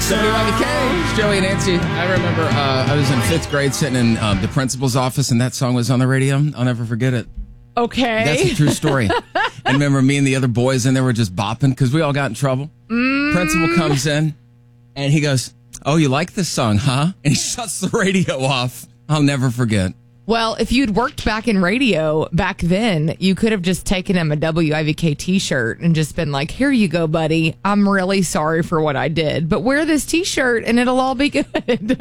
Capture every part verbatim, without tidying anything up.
W I V K, it's Joey and Nancy. I remember uh, I was in fifth grade sitting in uh, the principal's office, and that song was on the radio. I'll never forget it. Okay. That's a true story. And remember, me and the other boys in there were just bopping because we all got in trouble. Mm. Principal comes in, and he goes, "Oh, you like this song, huh?" And he shuts the radio off. I'll never forget. Well, if you'd worked back in radio back then, you could have just taken him a W I V K t-shirt and just been like, "Here you go, buddy. I'm really sorry for what I did, but wear this t-shirt and it'll all be good."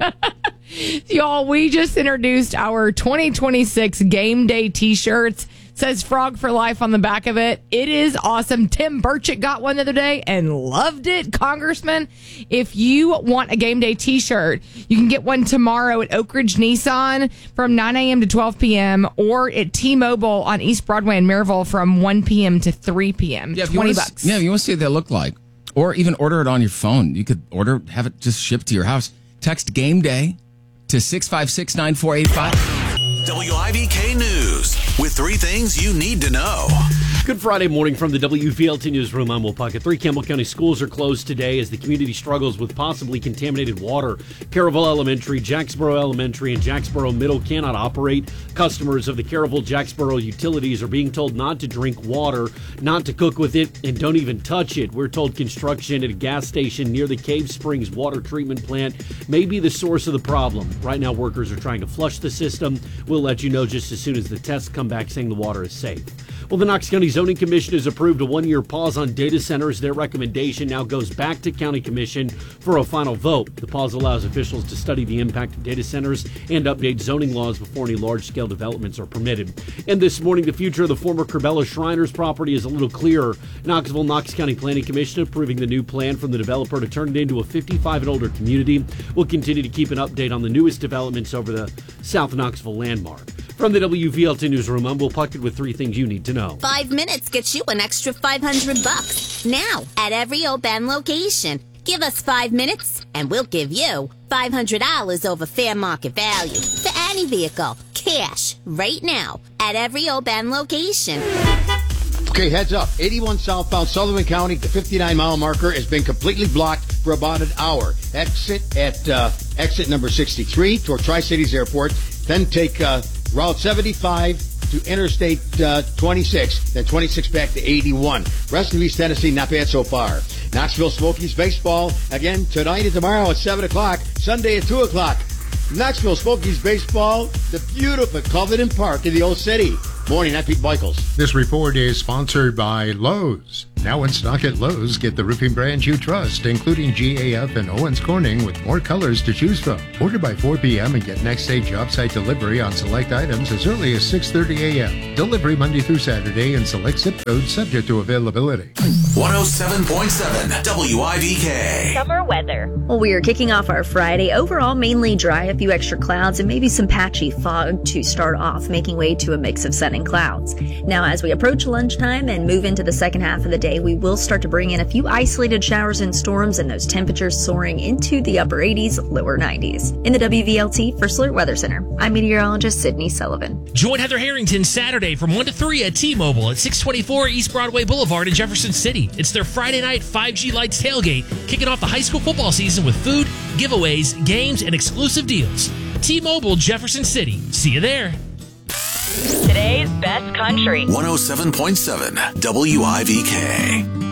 Y'all, we just introduced our twenty twenty-six game day t-shirts. Says Frog for Life on the back of it. It is awesome. Tim Burchett got one the other day and loved it. Congressman, if you want a game day t-shirt, you can get one tomorrow at Oak Ridge Nissan from nine a.m. to twelve p.m. or at T-Mobile on East Broadway in Maryville from one p.m. to three p.m. Yeah, twenty wanna, bucks. Yeah, if you want to see what they look like. Or even order it on your phone. You could order, have it just shipped to your house. Text game day to six five six, nine four eight five. W I V K News with three things you need to know. Good Friday morning from the W V L T Newsroom. I'm Will Puckett. Three Campbell County schools are closed today as the community struggles with possibly contaminated water. Caryville Elementary, Jacksboro Elementary, and Jacksboro Middle cannot operate. Customers of the Caryville Jacksboro utilities are being told not to drink water, not to cook with it, and don't even touch it. We're told construction at a gas station near the Cave Springs water treatment plant may be the source of the problem. Right now, workers are trying to flush the system. We'll let you know just as soon as the tests come back saying the water is safe. Well, the Knox County Zoning Commission has approved a one-year pause on data centers. Their recommendation now goes back to County Commission for a final vote. The pause allows officials to study the impact of data centers and update zoning laws before any large-scale developments are permitted. And this morning, the future of the former Corbella Shriners property is a little clearer. Knoxville Knox County Planning Commission approving the new plan from the developer to turn it into a fifty-five and older community. We'll continue to keep an update on the newest developments over the South Knoxville landmark. From the W V L T Newsroom, I'm Will Puckett with three things you need to know. Five minutes gets you an extra five hundred bucks. Now, at every Oban location. Give us five minutes, and we'll give you five hundred dollars over fair market value for any vehicle. Cash, right now, at every Oban location. Okay, heads up. eighty-one southbound Sullivan County, the fifty-nine mile marker has been completely blocked for about an hour. Exit at uh, exit number sixty-three toward Tri-Cities Airport. Then take uh, Route seventy-five to Interstate uh, twenty-six, then twenty-six back to eighty-one. Rest of East Tennessee, not bad so far. Knoxville Smokies baseball, again, tonight and tomorrow at seven o'clock, Sunday at two o'clock. Knoxville Smokies baseball, the beautiful Covenant Park in the Old City. Morning, I'm Pete Michaels. This report is sponsored by Lowe's. Now in stock at Lowe's, get the roofing brands you trust, including G A F and Owens Corning, with more colors to choose from. Order by four p.m. and get next day job site delivery on select items as early as six thirty a.m. Delivery Monday through Saturday in select zip codes subject to availability. one oh seven point seven W I V K. Summer weather. Well, we are kicking off our Friday. Overall, mainly dry, a few extra clouds, and maybe some patchy fog to start off, making way to a mix of sun and clouds. Now, as we approach lunchtime and move into the second half of the day, we will start to bring in a few isolated showers and storms, and those temperatures soaring into the upper eighties, lower nineties. In the W V L T First Alert Weather Center, I'm meteorologist Sydney Sullivan. Join Heather Harrington Saturday from one to three at T-Mobile at six twenty-four East Broadway Boulevard in Jefferson City. It's their Friday night five G Lights tailgate, kicking off the high school football season with food, giveaways, games, and exclusive deals. T-Mobile Jefferson City. See you there. Today's best country. one oh seven point seven W I V K.